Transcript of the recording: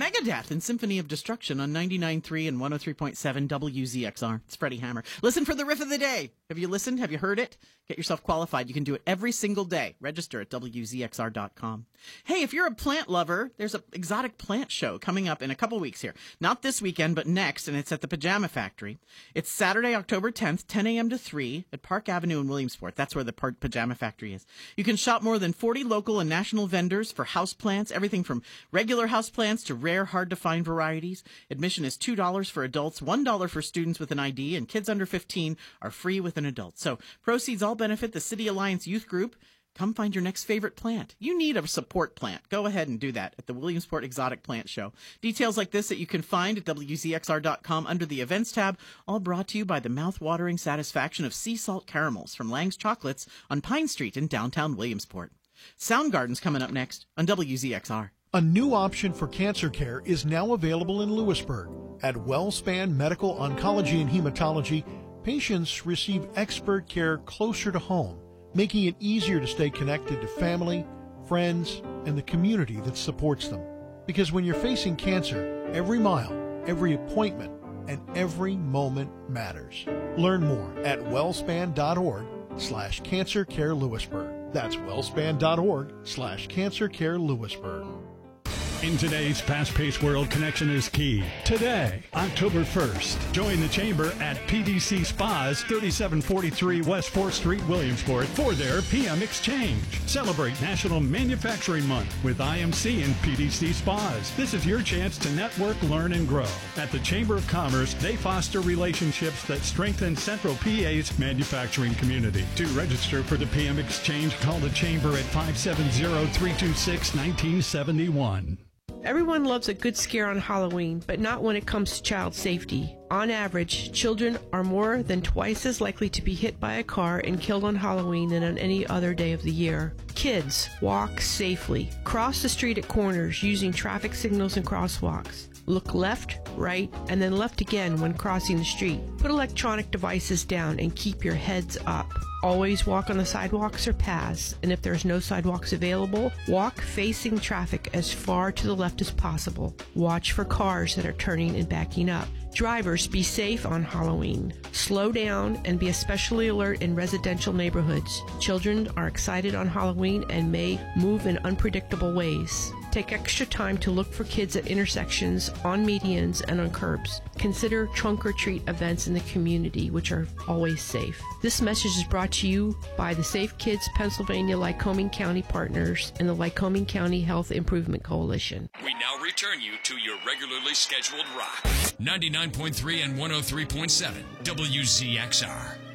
Megadeth and Symphony of Destruction on 99.3 and 103.7 WZXR. It's Freddie Hammer. Listen for the riff of the day. Have you listened? Have you heard it? Get yourself qualified. You can do it every single day. Register at WZXR.com. Hey, if you're a plant lover, there's an exotic plant show coming up in a couple weeks here. Not this weekend, but next, and it's at the Pajama Factory. It's Saturday, October 10th, 10 a.m. to 3 at Park Avenue in Williamsport. That's where the Pajama Factory is. You can shop more than 40 local and national vendors for house plants, everything from regular house plants to rare, hard-to-find varieties. Admission is $2 for adults, $1 for students with an ID, and kids under 15 are free with an adult. So proceeds all benefit the City Alliance Youth Group. Come find your next favorite plant. You need a support plant. Go ahead and do that at the Williamsport Exotic Plant Show. Details like this that you can find at WZXR.com under the Events tab, all brought to you by the mouth-watering satisfaction of sea salt caramels from Lang's Chocolates on Pine Street in downtown Williamsport. Soundgarden's coming up next on WZXR. A new option for cancer care is now available in Lewisburg. At WellSpan Medical Oncology and Hematology, patients receive expert care closer to home, making it easier to stay connected to family, friends, and the community that supports them. Because when you're facing cancer, every mile, every appointment, and every moment matters. Learn more at wellspan.org/Cancer Care Lewisburg. That's wellspan.org/Cancer Care Lewisburg. In today's fast-paced world, connection is key. Today, October 1st, join the Chamber at PDC Spas, 3743 West 4th Street, Williamsport, for their PM Exchange. Celebrate National Manufacturing Month with IMC and PDC Spas. This is your chance to network, learn, and grow. At the Chamber of Commerce, they foster relationships that strengthen Central PA's manufacturing community. To register for the PM Exchange, call the Chamber at 570-326-1971. Everyone loves a good scare on Halloween, but not when it comes to child safety. On average, children are more than twice as likely to be hit by a car and killed on Halloween than on any other day of the year. Kids, walk safely. Cross the street at corners using traffic signals and crosswalks. Look left, right, and then left again when crossing the street. Put electronic devices down and keep your heads up. Always walk on the sidewalks or paths, and if there's no sidewalks available, walk facing traffic as far to the left as possible. Watch for cars that are turning and backing up. Drivers, be safe on Halloween. Slow down and be especially alert in residential neighborhoods. Children are excited on Halloween and may move in unpredictable ways. Take extra time to look for kids at intersections, on medians, and on curbs. Consider trunk or treat events in the community, which are always safe. This message is brought to you by the Safe Kids Pennsylvania Lycoming County Partners and the Lycoming County Health Improvement Coalition. We now return you to your regularly scheduled rock. 99.3 and 103.7 WZXR.